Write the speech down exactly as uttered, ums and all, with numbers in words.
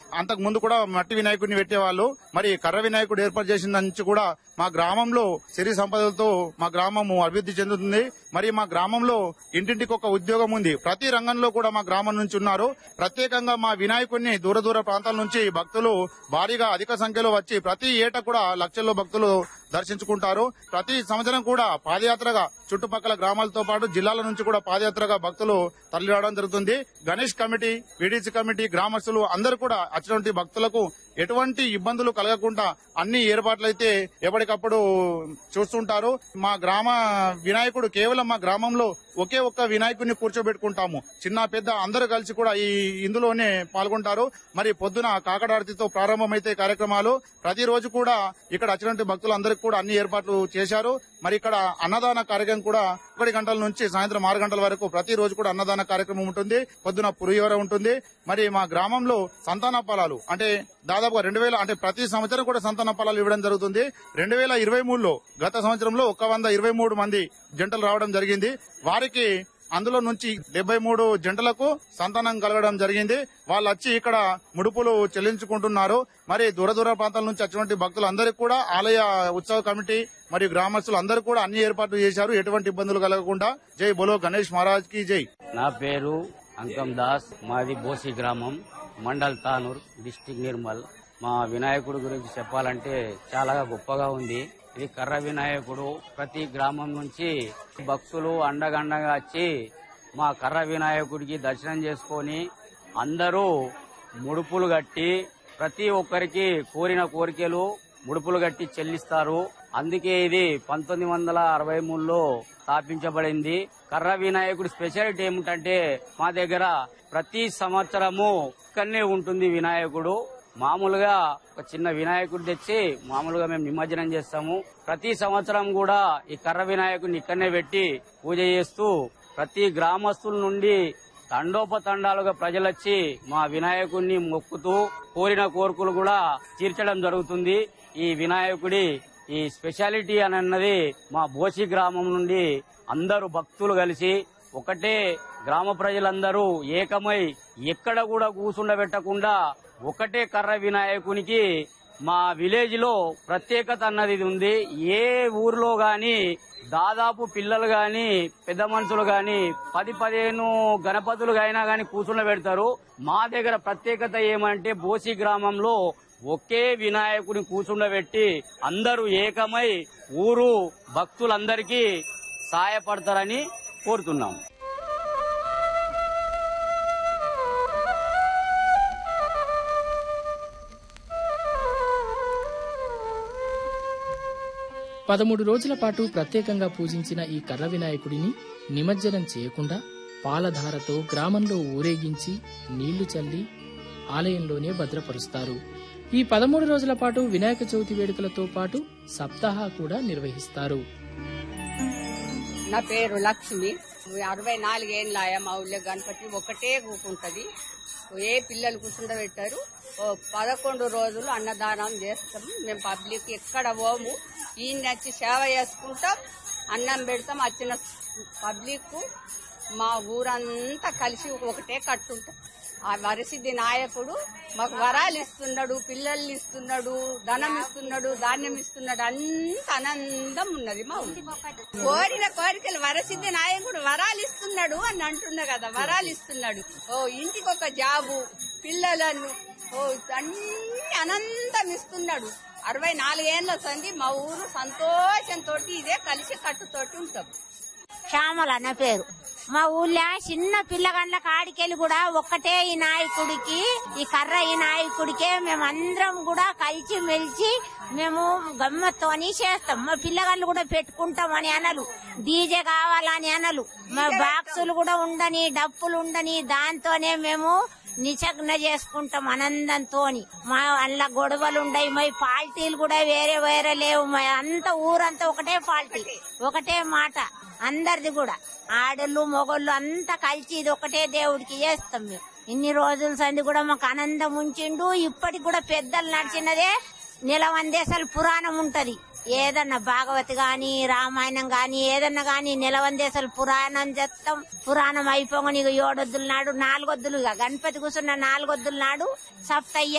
అంతకు ముందు కూడా మట్టి వినాయకుడిని పెట్టేవాళ్ళు. మరి కర్ర వినాయకుడు ఏర్పాటు చేసిన నుంచి కూడా మా గ్రామంలో సిరి సంపదలతో మా గ్రామము అభివృద్ధి చెందుతుంది. మరి మా గ్రామంలో ఇంటింటికి ఒక ఉద్యోగం ఉంది. ప్రతి రంగంలో కూడా మా గ్రామం నుంచి ఉన్నారు. ప్రత్యేకంగా మా వినాయకుడిని దూర దూర ప్రాంతాల నుంచి భక్తులు భారీగా అధిక సంఖ్యలో వచ్చి ప్రతి ఏటా కూడా లక్షల్లో భక్తులు దర్శించుకుంటారు. ప్రతి సంవత్సరం కూడా పాదయాత్రగా చుట్టుపక్కల గ్రామాలతో పాటు జిల్లాల నుంచి కూడా పాదయాత్రగా భక్తులు తరలిరావడం జరుగుతుంది. గణేష్ కమిటీ, వీడీసీ కమిటీ, గ్రామస్తులు అందరూ కూడా అటువంటి భక్తులకు ఎటువంటి ఇబ్బందులు కలగకుండా అన్ని ఏర్పాట్లయితే ఎప్పటికప్పుడు చూస్తుంటారు. మా గ్రామ వినాయకుడు కేవలం మా గ్రామంలో ఒకే ఒక్క వినాయకుడిని కూర్చోబెట్టుకుంటాము. చిన్న పెద్ద అందరూ కలిసి కూడా ఈ ఇందులోనే పాల్గొంటారు. మరి పొద్దున కాకడారతితో ప్రారంభమైతే కార్యక్రమాలు ప్రతిరోజు కూడా ఇక్కడ వచ్చినటువంటి భక్తులందరికీ కూడా అన్ని ఏర్పాట్లు చేశారు. మరి ఇక్కడ అన్నదాన కార్యక్రమం కూడా ఒకటి గంటల నుంచి సాయంత్రం ఆరు గంటల వరకు ప్రతిరోజు కూడా అన్నదాన కార్యక్రమం ఉంటుంది. పొద్దున పులిహోర ఉంటుంది. మరి మా గ్రామంలో సంతాన ఫలాలు అంటే దాదాపుగా రెండు వేల అంటే ప్రతి సంవత్సరం కూడా సంతాన ఫలాలు ఇవ్వడం జరుగుతుంది. రెండు వేల ఇరవై మూడులో గత సంవత్సరంలో ఒక వంద ఇరవై మూడు మంది జంటలు రావడం జరిగింది. వారికి అందులో నుంచి డెబ్బై మూడు జంటలకు సంతానం కలగడం జరిగింది. వాళ్ళు వచ్చి ఇక్కడ ముడుపులు చెల్లించుకుంటున్నారు. మరి దూర దూర ప్రాంతాల నుంచి వచ్చినటువంటి భక్తులందరికీ కూడా ఆలయ ఉత్సవ కమిటీ మరియు గ్రామస్తులు అందరూ కూడా అన్ని ఏర్పాట్లు చేశారు. ఎటువంటి ఇబ్బందులు కలగకుండా. జై బోలో గణేష్ మహారాజ్ కి జై. నా పేరు అంకం దాస్. మాది బోసి గ్రామం, మండల్ తానూర్, డిస్టిక్ నిర్మల్. మా వినాయకుడు గురించి చెప్పాలంటే చాలా గొప్పగా ఉంది. ఇది కర్ర వినాయకుడు. ప్రతి గ్రామం నుంచి భక్తులు అండగండగా వచ్చి మా కర్ర వినాయకుడికి దర్శనం చేసుకొని అందరూ ముడుపులు కట్టి ప్రతి ఒక్కరికి కోరిన కోరికలు ముడుపులు కట్టి చెల్లిస్తారు. అందుకే ఇది పంతొమ్మిది వందల అరవై మూడులో స్థాపించబడింది. కర్ర వినాయకుడి స్పెషాలిటీ ఏమిటంటే మా దగ్గర ప్రతి సంవత్సరము ఇక్కడనే ఉంటుంది వినాయకుడు. మామూలుగా ఒక చిన్న వినాయకుడు తెచ్చి మామూలుగా మేము నిమజ్జనం చేస్తాము. ప్రతి సంవత్సరం కూడా ఈ కర్ర వినాయకుడిని ఇక్కడనే పెట్టి పూజ చేస్తూ ప్రతి గ్రామస్తుల నుండి తండోపతండాలుగా ప్రజలొచ్చి మా వినాయకుడిని మొక్కుతూ కోరిన కోరికలు కూడా తీర్చడం జరుగుతుంది. ఈ వినాయకుడి ఈ స్పెషాలిటీ అని అన్నది మా బోసి గ్రామం నుండి అందరూ భక్తులు కలిసి ఒకటే గ్రామ ప్రజలందరూ ఏకమై ఎక్కడ కూడా కూసుండబెట్టకుండా ఒకటే కర్ర వినాయకునికి మా విలేజ్ లో ప్రత్యేకత అన్నది ఉంది. ఏ ఊర్లో గాని దాదాపు పిల్లలు గాని పెద్ద మనుషులు గాని పది పదిహేను గణపతులు అయినా గాని కూర్చుండబెడతారు. మా దగ్గర ప్రత్యేకత ఏమంటే బోసి గ్రామంలో ఒకే వినాయకుని కూర్చుండబెట్టి అందరూ ఏకమై ఊరు భక్తులందరికీ సాయపడతారని కోరుతున్నాం. పదమూడు రోజుల పాటు ప్రత్యేకంగా పూజించిన ఈ కర్ర వినాయకుడిని నిమజ్జనం చేయకుండా పాలధారతో గ్రామంలో ఊరేగించి నీళ్లు చల్లి ఆలయంలోనే భద్రపరుస్తారు. ఈ పదమూడు రోజుల పాటు వినాయక చవితి వేడుకలతో పాటు సప్తాహ కూడా నిర్వహిస్తారు. నా పేరు లక్ష్మి. అరవై నాలుగేళ్ళ మా ఊళ్ళో గణపతి ఒకటే కూకుంటది. ఏ పిల్లలు కూర్చుండబెట్టారు. పదకొండు రోజులు అన్నదానం చేస్తాం. మేము పబ్లిక్ ఎక్కడ పోము. ఈయన వచ్చి సేవ చేసుకుంటాం, అన్నం పెడతాం. వచ్చిన పబ్లిక్ మా ఊరంతా కలిసి ఒకటే కట్టుంటాం. ఆ వరసిద్ధి నాయకుడు మాకు వరాలు ఇస్తున్నాడు, పిల్లల్ని ఇస్తున్నాడు, ధనం ఇస్తున్నాడు, ధాన్యం ఇస్తున్నాడు. అంత ఆనందం ఉన్నది మా ఊరు. కోరిన కోరికలు వరసిద్ధి నాయకుడు వరాలు ఇస్తున్నాడు అని అంటున్నా కదా. వరాలు ఇస్తున్నాడు. ఓ ఇంటికి ఒక జాబు, పిల్లలను ఓ అన్ని అనంతం ఇస్తున్నాడు. అరవై నాలుగేళ్ల సంది మా ఊరు సంతోషంతో ఇదే కలిసి కట్టుతోటి ఉంటాం. శ్యామల నా పేరు. మా ఊళ్ళో చిన్న పిల్లగాండ్ల కాడికెళ్ళి కూడా ఒక్కటే ఈ నాయకుడికి, ఈ కర్ర ఈ నాయకుడికే మేమందరం కూడా కలిసి మెలిచి మేము గమ్మత్తోని చేస్తాం. మా పిల్లగాళ్ళు కూడా పెట్టుకుంటాం అని అనలు, డీజే కావాలని అనలు, మా బాక్సులు కూడా ఉండని, డప్పులు ఉండని, దాంతోనే మేము నిచగ్న చేసుకుంటాం ఆనందంతో. మా అల్ల గొడవలు ఉండయి. మా పార్టీలు కూడా వేరే వేరే లేవు. మా అంత ఊరంతా ఒకటే పార్టీ, ఒకటే మాట అందరిది కూడా. ఆడళ్ళు మొగళ్ళు అంతా కలిసి ఇది ఒకటే దేవుడికి చేస్తాం మేము. ఇన్ని రోజుల సంది కూడా మాకు ఆనందం ఉంచిండు. ఇప్పటికి కూడా పెద్దలు నడిచినదే నిలవందేశాలు పురాణం ఉంటది. ఏదన్నా భాగవతి గాని రామాయణం గాని ఏదన్నా గాని నిలవందేశాలు పురాణం చేస్తాం. పురాణం అయిపోగా నీకు ఏడొద్దుల నాడు నాలుగొద్దులు గణపతి కూర్చున్న నాలుగొద్దుల నాడు సప్తయ్య